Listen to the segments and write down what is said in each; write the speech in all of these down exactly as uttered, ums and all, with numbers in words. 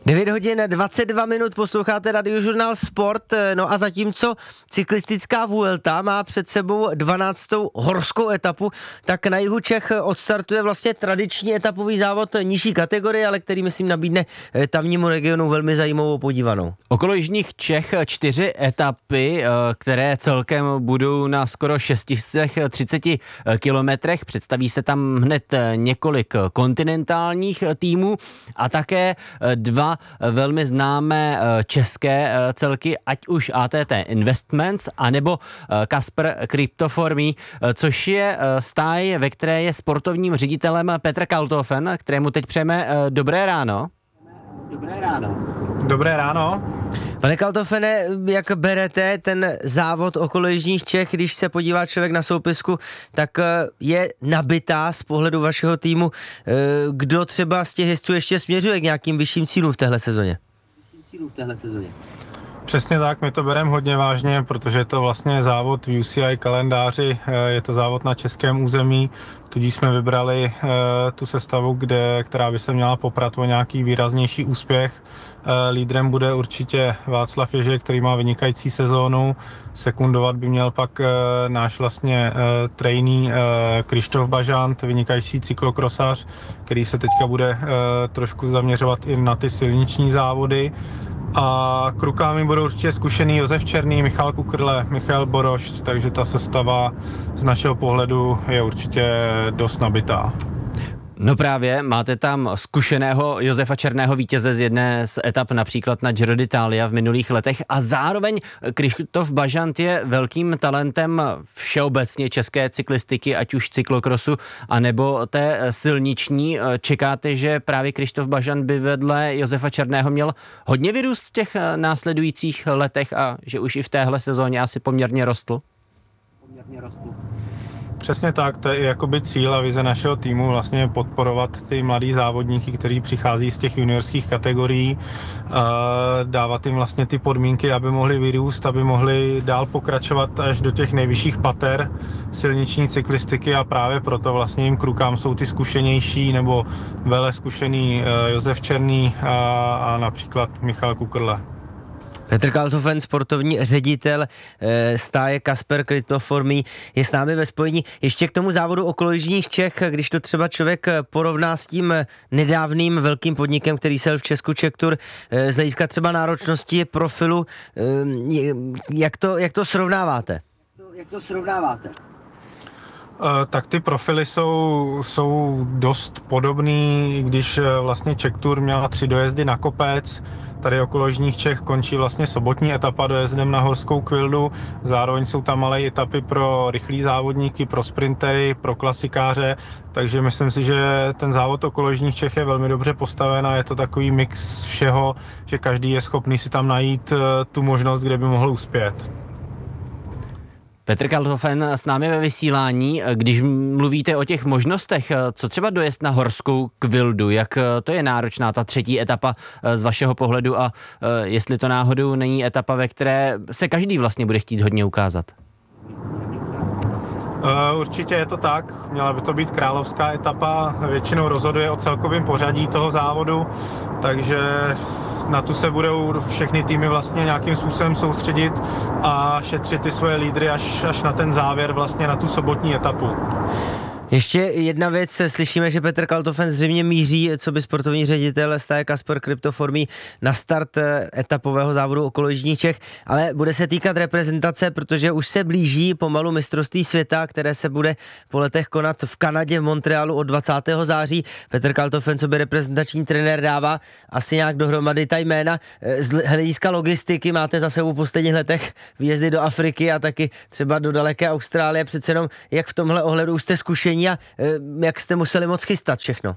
devět hodin dvacet dva minut posloucháte Radiožurnál Sport, no a zatímco cyklistická Vuelta má před sebou dvanáctou horskou etapu, tak na jihu Čech odstartuje vlastně tradiční etapový závod nižší kategorie, ale který myslím nabídne tamnímu regionu velmi zajímavou podívanou. Okolo jižních Čech čtyři etapy, které celkem budou na skoro šest set třicet kilometrech. Představí se tam hned několik kontinentálních týmů a také dva velmi známé české celky, ať už A T T Investments, anebo Kasper Kryptoformy, což je stáj, ve které je sportovním ředitelem Petr Kaltofen, kterému teď přejeme dobré ráno. Dobré ráno. Dobré ráno. Pane Kaltofene, jak berete ten závod okolo jižních Čech, když se podívá člověk na soupisku, tak je nabitá z pohledu vašeho týmu. Kdo třeba z těch jezdců ještě směřuje k nějakým vyšším cílům v téhle sezóně? Cílů v téhle sezóně. Přesně tak, my to bereme hodně vážně, protože je to vlastně závod v U C I kalendáři, je to závod na českém území, tudíž jsme vybrali uh, tu sestavu, kde, která by se měla poprat o nějaký výraznější úspěch. Uh, lídrem bude určitě Václav Ježek, který má vynikající sezónu, sekundovat by měl pak uh, náš vlastně uh, trainee uh, Krištof Bažant, vynikající cyklokrosař, který se teďka bude uh, trošku zaměřovat i na ty silniční závody. A k rukám budou určitě zkušený Josef Černý, Michal Kukrle, Michal Boroš, takže ta sestava z našeho pohledu je určitě dost nabitá. No právě, máte tam zkušeného Josefa Černého, vítěze z jedné z etap například na Giro d'Italia v minulých letech, a zároveň Krištof Bažant je velkým talentem všeobecně české cyklistiky, ať už cyklokrosu, anebo té silniční. Čekáte, že právě Krištof Bažant by vedle Josefa Černého měl hodně vyrůst v těch následujících letech a že už i v téhle sezóně asi poměrně rostl? Poměrně rostl. Přesně tak, to je i jakoby cíl a vize našeho týmu, vlastně podporovat ty mladý závodníky, kteří přichází z těch juniorských kategorií, dávat jim vlastně ty podmínky, aby mohli vyrůst, aby mohli dál pokračovat až do těch nejvyšších pater silniční cyklistiky, a právě proto vlastně jim k rukám jsou ty zkušenější nebo vele zkušený Josef Černý a, a například Michal Kukrle. Petr Kaltofen, sportovní ředitel e, stáje Kasper Kryptoformy, je s námi ve spojení. Ještě k tomu závodu okolo jižních Čech, když to třeba člověk porovná s tím nedávným velkým podnikem, který sel v Česku Czech Tour, e, z hlediska třeba náročnosti profilu, e, jak, to, jak to srovnáváte? Jak to srovnáváte? Tak ty profily jsou, jsou dost podobný, když vlastně Czech Tour měla tři dojezdy na kopec, tady okolo jižních Čech končí vlastně sobotní etapa dojezdem na horskou kvildu, zároveň jsou tam malé etapy pro rychlý závodníky, pro sprintery, pro klasikáře, takže myslím si, že ten závod okolo jižních Čech je velmi dobře postaven a je to takový mix všeho, že každý je schopný si tam najít tu možnost, kde by mohl uspět. Petr Kaltofen s námi ve vysílání. Když mluvíte o těch možnostech, co třeba dojezd na horskou kvildu, jak to je náročná ta třetí etapa z vašeho pohledu a jestli to náhodou není etapa, ve které se každý vlastně bude chtít hodně ukázat? Určitě je to tak, měla by to být královská etapa, většinou rozhoduje o celkovém pořadí toho závodu, takže na tu se budou všechny týmy vlastně nějakým způsobem soustředit a šetřit ty svoje lídry až, až na ten závěr, vlastně na tu sobotní etapu. Ještě jedna věc, slyšíme, že Petr Kaltofen zřejmě míří, co by sportovní ředitel stáje Kasper Kryptoformy, na start etapového závodu okolo jižních Čech, ale bude se týkat reprezentace, protože už se blíží pomalu mistrovství světa, které se bude po letech konat v Kanadě, v Montrealu od dvacátého září. Petr Kaltofen, co by reprezentační trenér, dává asi nějak dohromady ta jména. Z hlediska logistiky máte za sebou v posledních letech výjezdy do Afriky a taky třeba do daleké Austrálie. Přece jenom, jak v tomhle ohledu jste zkušení a jak jste museli moc chystat všechno?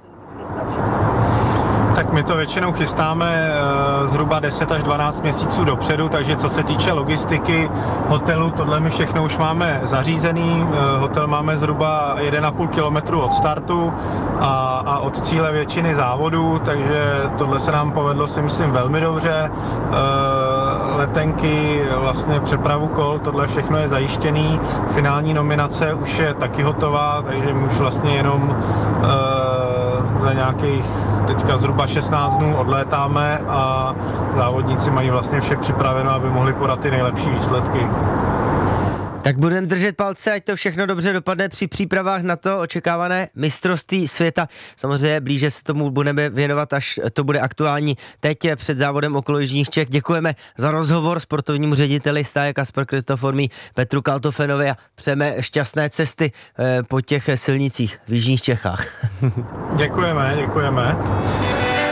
Tak my to většinou chystáme zhruba deset až dvanáct měsíců dopředu, takže co se týče logistiky, hotelu, tohle my všechno už máme zařízený. Hotel máme zhruba jeden a půl kilometru od startu a, a od cíle většiny závodů, takže tohle se nám povedlo, si myslím, velmi dobře. Letenky, vlastně přepravu kol, tohle všechno je zajištěný. Finální nominace už je taky hotová, takže my už vlastně jenom za nějakých teďka zhruba šestnáct dnů odlétáme a závodníci mají vlastně vše připraveno, aby mohli podat ty nejlepší výsledky. Tak budeme držet palce, ať to všechno dobře dopadne při přípravách na to očekávané mistrovství světa. Samozřejmě blíže se tomu budeme věnovat, až to bude aktuální teď před závodem okolo jižních Čech. Děkujeme za rozhovor sportovnímu řediteli stáje Kasper Kryptoformí Petru Kaltofenovi a přejeme šťastné cesty po těch silnicích v jižních Čechách. Děkujeme, děkujeme.